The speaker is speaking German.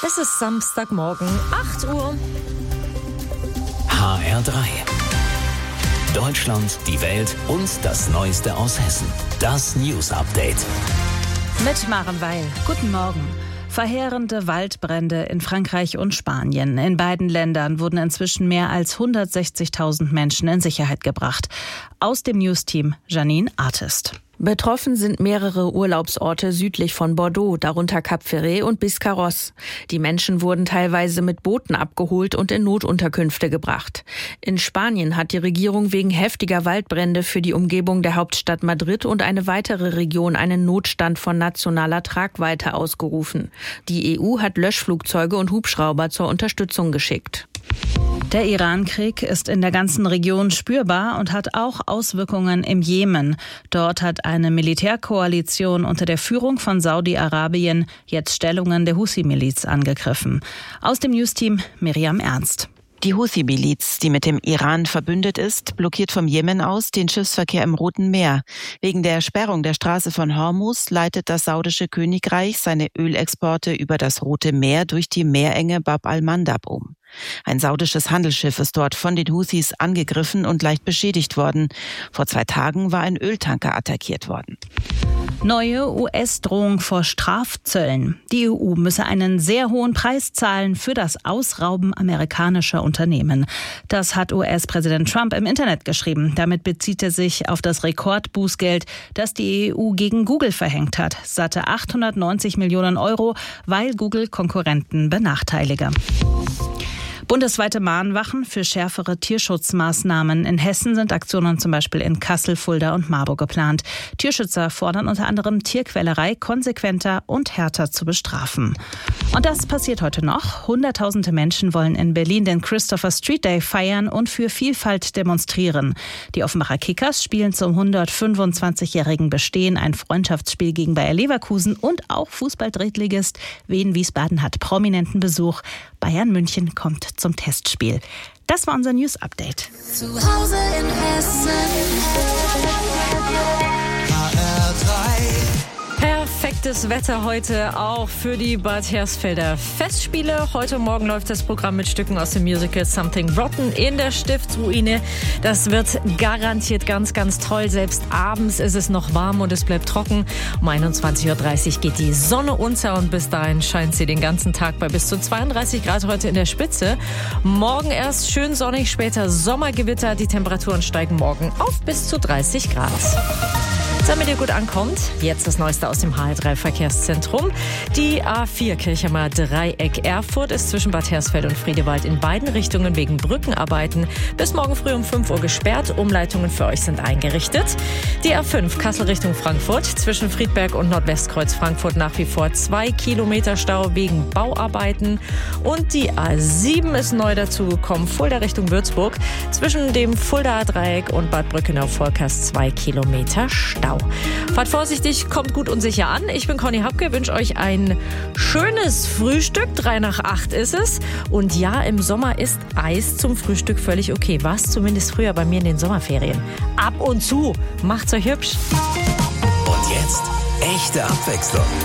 Es ist Samstagmorgen, 8 Uhr. HR3. Deutschland, die Welt und das Neueste aus Hessen. Das News Update. Mit Maren Weil. Guten Morgen. Verheerende Waldbrände in Frankreich und Spanien. In beiden Ländern wurden inzwischen mehr als 160.000 Menschen in Sicherheit gebracht. Aus dem News-Team Janine Artist. Betroffen sind mehrere Urlaubsorte südlich von Bordeaux, darunter Cap Ferret und Biscarrosse. Die Menschen wurden teilweise mit Booten abgeholt und in Notunterkünfte gebracht. In Spanien hat die Regierung wegen heftiger Waldbrände für die Umgebung der Hauptstadt Madrid und eine weitere Region einen Notstand von nationaler Tragweite ausgerufen. Die EU hat Löschflugzeuge und Hubschrauber zur Unterstützung geschickt. Der Iran-Krieg ist in der ganzen Region spürbar und hat auch Auswirkungen im Jemen. Dort hat eine Militärkoalition unter der Führung von Saudi-Arabien jetzt Stellungen der Houthi-Miliz angegriffen. Aus dem News-Team Miriam Ernst. Die Houthi-Miliz, die mit dem Iran verbündet ist, blockiert vom Jemen aus den Schiffsverkehr im Roten Meer. Wegen der Sperrung der Straße von Hormuz leitet das saudische Königreich seine Ölexporte über das Rote Meer durch die Meerenge Bab al-Mandab um. Ein saudisches Handelsschiff ist dort von den Houthis angegriffen und leicht beschädigt worden. Vor 2 Tagen war ein Öltanker attackiert worden. Neue US-Drohung vor Strafzöllen. Die EU müsse einen sehr hohen Preis zahlen für das Ausrauben amerikanischer Unternehmen. Das hat US-Präsident Trump im Internet geschrieben. Damit bezieht er sich auf das Rekordbußgeld, das die EU gegen Google verhängt hat. Satte 890 Millionen Euro, weil Google Konkurrenten benachteilige. Bundesweite Mahnwachen für schärfere Tierschutzmaßnahmen. In Hessen sind Aktionen zum Beispiel in Kassel, Fulda und Marburg geplant. Tierschützer fordern unter anderem Tierquälerei konsequenter und härter zu bestrafen. Und das passiert heute noch. Hunderttausende Menschen wollen in Berlin den Christopher Street Day feiern und für Vielfalt demonstrieren. Die Offenbacher Kickers spielen zum 125-jährigen Bestehen ein Freundschaftsspiel gegen Bayer Leverkusen und auch Fußball-Drittligist Wien Wiesbaden hat prominenten Besuch. Bayern München kommt zum Testspiel. Das war unser News Update. Zu Hause in Hessen. HR3. Perfektes Wetter heute auch für die Bad Hersfelder Festspiele. Heute Morgen läuft das Programm mit Stücken aus dem Musical Something Rotten in der Stiftsruine. Das wird garantiert ganz, ganz toll. Selbst abends ist es noch warm und es bleibt trocken. Um 21.30 Uhr geht die Sonne unter und bis dahin scheint sie den ganzen Tag bei bis zu 32 Grad heute in der Spitze. Morgen erst schön sonnig, später Sommergewitter. Die Temperaturen steigen morgen auf bis zu 30 Grad. Damit ihr gut ankommt, jetzt das Neueste aus dem HR3-Verkehrszentrum. Die A4 Kirchheimer Dreieck Erfurt ist zwischen Bad Hersfeld und Friedewald in beiden Richtungen wegen Brückenarbeiten bis morgen früh um 5 Uhr gesperrt. Umleitungen für euch sind eingerichtet. Die A5 Kassel Richtung Frankfurt zwischen Friedberg und Nordwestkreuz Frankfurt nach wie vor 2 Kilometer Stau wegen Bauarbeiten. Und die A7 ist neu dazugekommen, Fulda Richtung Würzburg zwischen dem Fuldaer Dreieck und Bad Brückenau-Volkers 2 Kilometer Stau. Fahrt vorsichtig, kommt gut und sicher an. Ich bin Conny Hapke, wünsche euch ein schönes Frühstück. 3 nach 8 ist es. Und ja, im Sommer ist Eis zum Frühstück völlig okay. War es zumindest früher bei mir in den Sommerferien. Ab und zu macht's euch hübsch. Und jetzt echte Abwechslung.